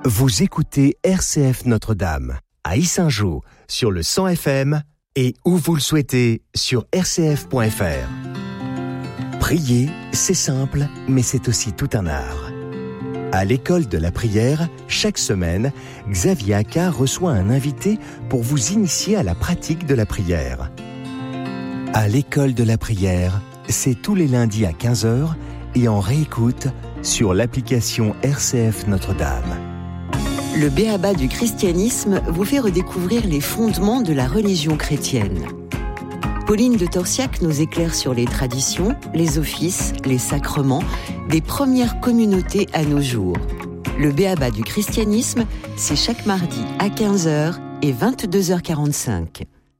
Vous écoutez RCF Notre-Dame à Yssingeaux sur le 100 FM et où vous le souhaitez sur rcf.fr. Prier, c'est simple, mais c'est aussi tout un art. À l'école de la prière, chaque semaine, Xavier Accard reçoit un invité pour vous initier à la pratique de la prière. À l'école de la prière, c'est tous les lundis à 15h et en réécoute sur l'application RCF Notre-Dame. Le b.a.-ba du christianisme vous fait redécouvrir les fondements de la religion chrétienne. Pauline de Torsiac nous éclaire sur les traditions, les offices, les sacrements des premières communautés à nos jours. Le b.a.-ba du christianisme, c'est chaque mardi à 15h et 22h45.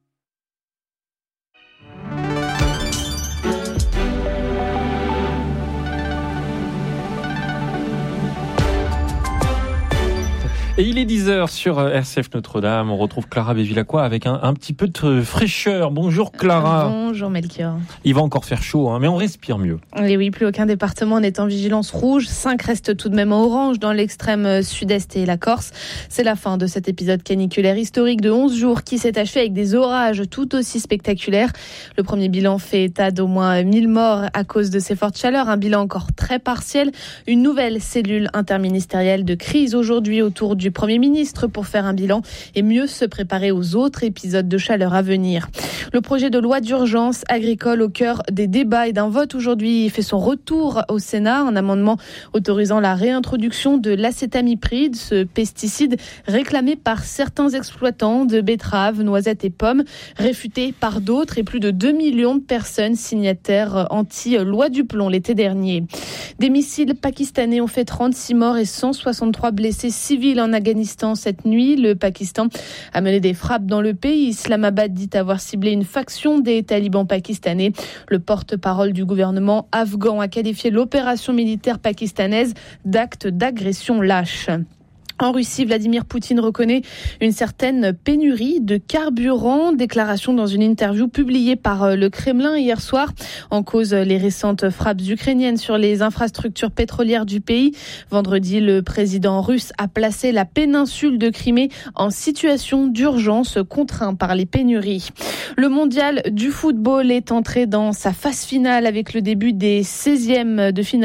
Et il est 10h sur RCF Notre-Dame. On retrouve Clara Bévilacqua avec un petit peu de fraîcheur. Bonjour Clara. Bonjour Melchior. Il va encore faire chaud, mais on respire mieux. Et oui, plus aucun département n'est en vigilance rouge. 5 restent tout de même en orange dans l'extrême sud-est et la Corse. C'est la fin de cet épisode caniculaire historique de 11 jours qui s'est achevé avec des orages tout aussi spectaculaires. Le premier bilan fait état d'au moins 1000 morts à cause de ces fortes chaleurs. Un bilan encore très partiel. Une nouvelle cellule interministérielle de crise aujourd'hui autour du Premier ministre pour faire un bilan et mieux se préparer aux autres épisodes de chaleur à venir. Le projet de loi d'urgence agricole au cœur des débats et d'un vote aujourd'hui fait son retour au Sénat. Un amendement autorisant la réintroduction de l'acétamipride, ce pesticide réclamé par certains exploitants de betteraves, noisettes et pommes, réfuté par d'autres et plus de 2 millions de personnes signataires anti-loi du plomb l'été dernier. Des missiles pakistanais ont fait 36 morts et 163 blessés civils en Afghanistan cette nuit. Le Pakistan a mené des frappes dans le pays. Islamabad dit avoir ciblé une faction des talibans pakistanais. Le porte-parole du gouvernement afghan a qualifié l'opération militaire pakistanaise d'acte d'agression lâche. En Russie, Vladimir Poutine reconnaît une certaine pénurie de carburant. Déclaration dans une interview publiée par le Kremlin hier soir. En cause, les récentes frappes ukrainiennes sur les infrastructures pétrolières du pays. Vendredi, le président russe a placé la péninsule de Crimée en situation d'urgence, contraint par les pénuries. Le mondial du football est entré dans sa phase finale avec le début des 16e de finale